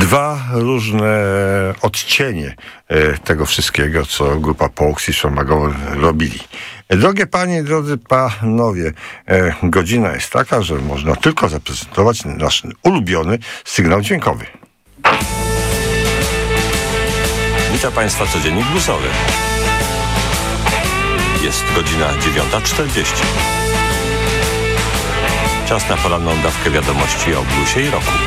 dwa różne odcienie tego wszystkiego, co grupa Pogues i Sean McGowan robili. Drogie panie, drodzy panowie, godzina jest taka, że można tylko zaprezentować nasz ulubiony sygnał dźwiękowy. Witam Państwa, codziennik bluesowy. Jest godzina 9:40. Czas na poranną dawkę wiadomości o bluesie i rocku.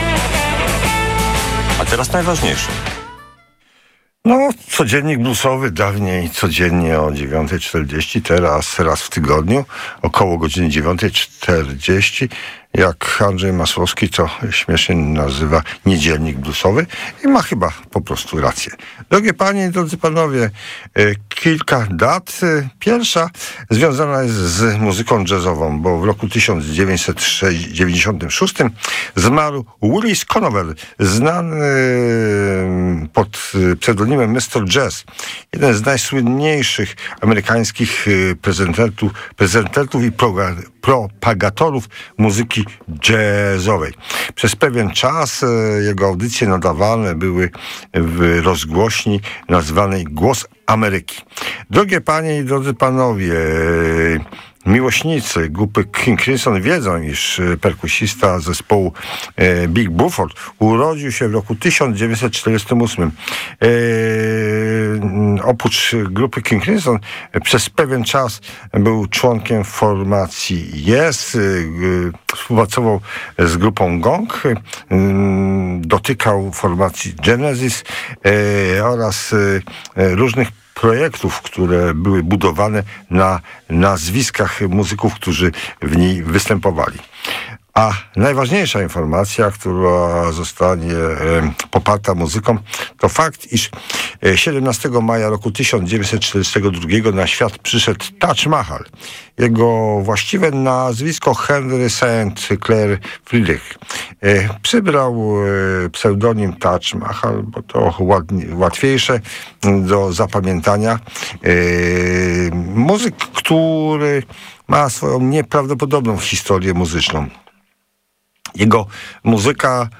A teraz najważniejsze. No, codziennik bluesowy, dawniej codziennie o 9:40, teraz raz w tygodniu, około godziny 9:40. Jak Andrzej Masłowski to śmiesznie nazywa niedzielnik bluesowy i ma chyba po prostu rację. Drogie panie i drodzy panowie, kilka dat. Pierwsza związana jest z muzyką jazzową, bo w roku 1996 zmarł Willis Conover, znany pod pseudonimem Mr. Jazz. Jeden z najsłynniejszych amerykańskich prezententów i propagatorów muzyki jazzowej. Przez pewien czas jego audycje nadawane były w rozgłośni nazwanej Głos Ameryki. Drogie panie i drodzy panowie, miłośnicy grupy King Crimson wiedzą, iż perkusista zespołu Big Buford urodził się w roku 1948. Oprócz grupy King Crimson przez pewien czas był członkiem formacji Yes, współpracował z grupą Gong, dotykał formacji Genesis oraz różnych projektów, które były budowane na nazwiskach muzyków, którzy w niej występowali. A najważniejsza informacja, która zostanie poparta muzyką, to fakt, iż 17 maja roku 1942 na świat przyszedł Taj Mahal. Jego właściwe nazwisko Henry St. Clair Friedrich. Przybrał pseudonim Taj Mahal, bo to łatwiejsze do zapamiętania. Muzyk, który ma swoją nieprawdopodobną historię muzyczną. Jego muzyka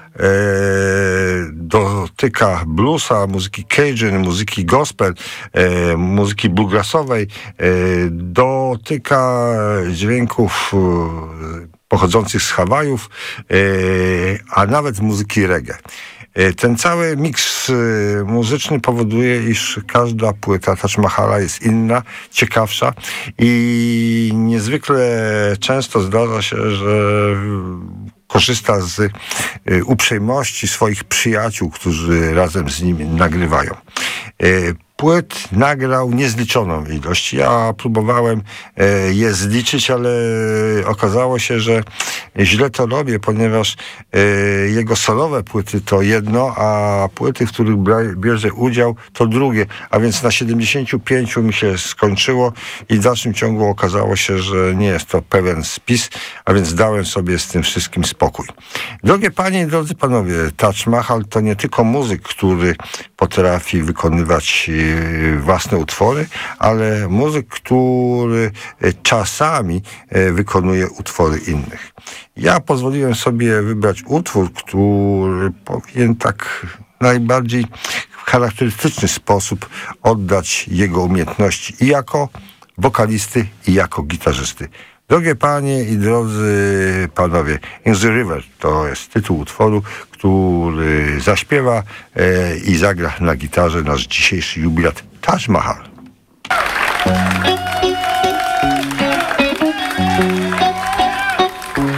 dotyka bluesa, muzyki cajun, muzyki gospel, muzyki bluegrassowej, dotyka dźwięków pochodzących z Hawajów, a nawet muzyki reggae. Ten cały miks muzyczny powoduje, iż każda płyta Taj Mahala jest inna, ciekawsza i niezwykle często zdarza się, że korzysta z uprzejmości swoich przyjaciół, którzy razem z nim nagrywają. Płyt nagrał niezliczoną ilość. Ja próbowałem je zliczyć, ale okazało się, że źle to robię, ponieważ jego solowe płyty to jedno, a płyty, w których bierze udział, to drugie. A więc na 75 mi się skończyło i w dalszym ciągu okazało się, że nie jest to pewien spis, a więc dałem sobie z tym wszystkim spokój. Drogie panie i drodzy panowie, Taj Mahal to nie tylko muzyk, który potrafi wykonywać własne utwory, ale muzyk, który czasami wykonuje utwory innych. Ja pozwoliłem sobie wybrać utwór, który powinien tak najbardziej w charakterystyczny sposób oddać jego umiejętności i jako wokalisty, i jako gitarzysty. Drogie panie i drodzy panowie, In the River to jest tytuł utworu, który zaśpiewa i zagra na gitarze nasz dzisiejszy jubilat Taj Mahal.